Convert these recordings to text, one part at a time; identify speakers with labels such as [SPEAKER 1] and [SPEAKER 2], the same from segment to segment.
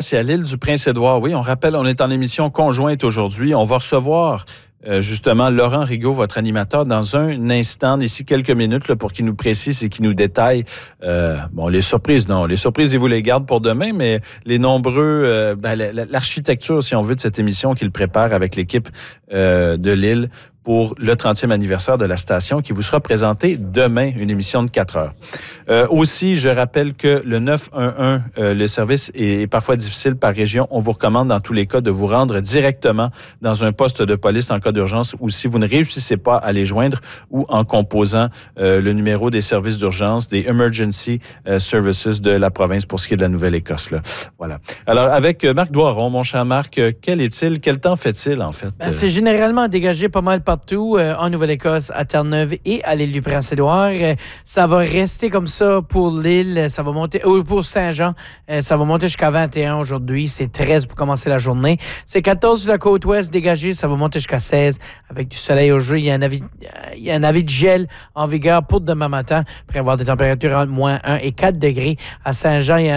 [SPEAKER 1] c'est à l'île du Prince-Édouard. Oui, on rappelle, on est en émission conjointe aujourd'hui. On va recevoir justement Laurent Rigaud, votre animateur, dans un instant, d'ici quelques minutes, là, pour qu'il nous précise et qu'il nous détaille, les surprises, non. Les surprises, il vous les garde pour demain, mais les nombreux, l'architecture, si on veut, de cette émission qu'il prépare avec l'équipe de l'île pour le 30e anniversaire de la station qui vous sera présentée demain, une émission de 4 heures. Aussi, je rappelle que le 911, le service est parfois difficile par région. On vous recommande dans tous les cas de vous rendre directement dans un poste de police en cas d'urgence ou si vous ne réussissez pas à les joindre ou en composant le numéro des services d'urgence, des Emergency Services de la province pour ce qui est de la Nouvelle-Écosse. Là. Voilà. Alors, avec Marc Doiron, mon cher Marc, quel temps fait-il en fait?
[SPEAKER 2] C'est généralement dégagé pas mal partout en Nouvelle-Écosse, à Terre-Neuve et à l'île du Prince-Édouard. Ça va rester comme ça pour l'île. Ça va monter pour Saint-Jean. Ça va monter jusqu'à 21 aujourd'hui. C'est 13 pour commencer la journée. C'est 14 sur la côte ouest dégagée. Ça va monter jusqu'à 16 avec du soleil au jeu. Il y a un avis de gel en vigueur pour demain matin. Prévoir des températures entre moins 1 et 4 degrés. À Saint-Jean, il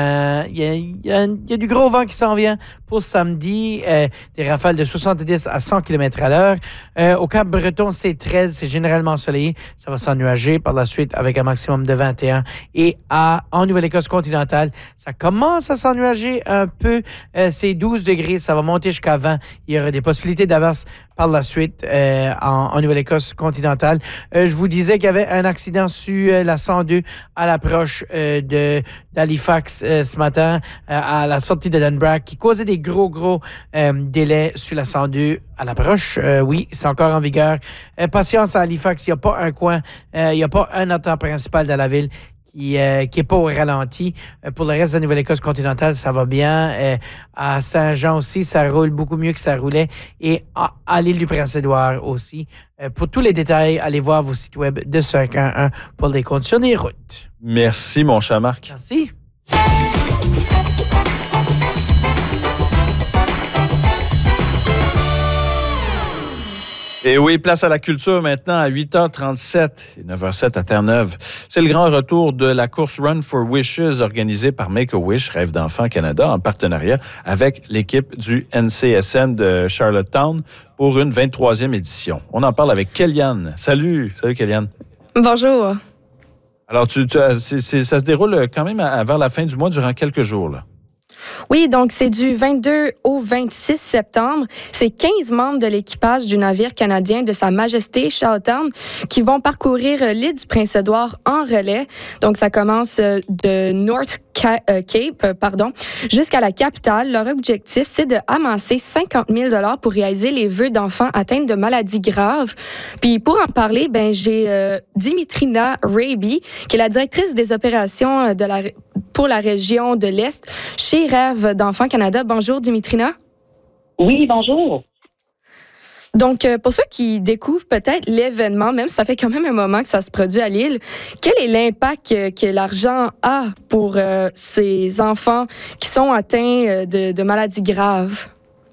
[SPEAKER 2] y a du gros vent qui s'en vient pour samedi. Des rafales de 70 à 100 km à l'heure. Au Cap-Breton, c'est 13, c'est généralement ensoleillé. Ça va s'ennuager par la suite avec un maximum de 21. Et en Nouvelle-Écosse continentale, ça commence à s'ennuager un peu. C'est 12 degrés, ça va monter jusqu'à 20. Il y aura des possibilités d'averse par la suite en Nouvelle-Écosse continentale. Je vous disais qu'il y avait un accident sur la 102 à l'approche d'Halifax ce matin, à la sortie de Dunbrack, qui causait des gros délais sur la 102 à l'approche. Oui, c'est encore en vigueur. Patience à Halifax, il n'y a pas un coin, il n'y a pas un artère principal dans la ville qui est pas au ralenti. Pour le reste de la Nouvelle-Écosse continentale, ça va bien. À Saint-Jean aussi, ça roule beaucoup mieux que ça roulait. Et à l'île du Prince-Édouard aussi. Pour tous les détails, allez voir vos sites web de 511 pour les conditions des routes.
[SPEAKER 1] Merci, mon cher Marc.
[SPEAKER 2] Merci.
[SPEAKER 1] Et oui, place à la culture maintenant à 8h37 et 9h07 à Terre-Neuve. C'est le grand retour de la course Run for Wishes organisée par Make-A-Wish, Rêve d'enfant Canada, en partenariat avec l'équipe du NCSN de Charlottetown pour une 23e édition. On en parle avec Kéliane. Salut Kéliane.
[SPEAKER 3] Bonjour.
[SPEAKER 1] Alors, ça se déroule quand même vers la fin du mois, durant quelques jours, là.
[SPEAKER 3] Oui, donc c'est du 22 au 26 septembre. C'est 15 membres de l'équipage du navire canadien de Sa Majesté Charlottetown qui vont parcourir l'île du Prince-Édouard en relais. Donc ça commence de North Cape, jusqu'à la capitale. Leur objectif, c'est de amasser 50 000 $ pour réaliser les vœux d'enfants atteints de maladies graves. Puis pour en parler, j'ai Dimitrina Raby, qui est la directrice des opérations pour la région de l'Est chez Rêve d'enfants Canada. Bonjour, Dimitrina.
[SPEAKER 4] Oui, bonjour.
[SPEAKER 3] Donc, pour ceux qui découvrent peut-être l'événement, même si ça fait quand même un moment que ça se produit à l'île, quel est l'impact que l'argent a pour ces enfants qui sont atteints de maladies graves?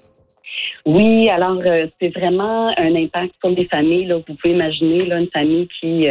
[SPEAKER 4] Oui, alors c'est vraiment un impact sur les familles. Là. Vous pouvez imaginer là, une famille qui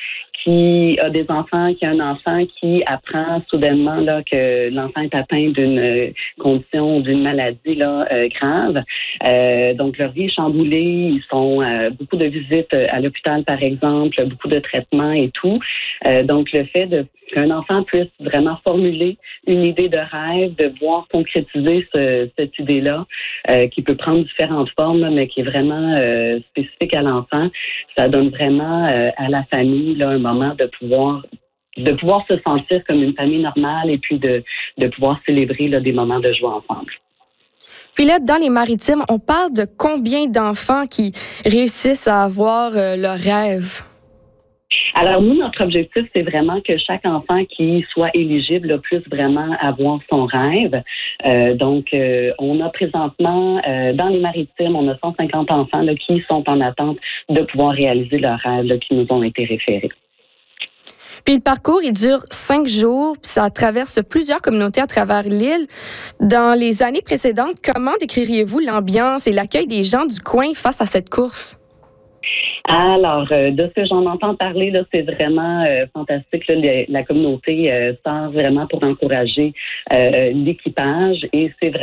[SPEAKER 4] a des enfants, qui a un enfant qui apprend soudainement là, que l'enfant est atteint d'une condition, d'une maladie là, grave. Donc, leur vie est chamboulée. Ils font beaucoup de visites à l'hôpital, par exemple, beaucoup de traitements et tout. Donc, le fait qu'un enfant puisse vraiment formuler une idée de rêve, de voir concrétiser cette idée-là, qui peut prendre différentes formes, mais qui est vraiment spécifique à l'enfant, ça donne vraiment à la famille là, un moment de pouvoir se sentir comme une famille normale et puis de pouvoir célébrer là, des moments de joie ensemble.
[SPEAKER 3] Puis là, dans les maritimes, on parle de combien d'enfants qui réussissent à avoir leur rêve?
[SPEAKER 4] Alors, nous, notre objectif, c'est vraiment que chaque enfant qui soit éligible là, puisse vraiment avoir son rêve. Donc, on a présentement, dans les maritimes, on a 150 enfants là, qui sont en attente de pouvoir réaliser leurs rêves là, qui nous ont été référés.
[SPEAKER 3] Puis le parcours, il dure 5 jours, puis ça traverse plusieurs communautés à travers l'île. Dans les années précédentes, comment décririez-vous l'ambiance et l'accueil des gens du coin face à cette course?
[SPEAKER 4] Alors, de ce que j'en entends parler, là, c'est vraiment fantastique. Là, la communauté sort vraiment pour encourager l'équipage et c'est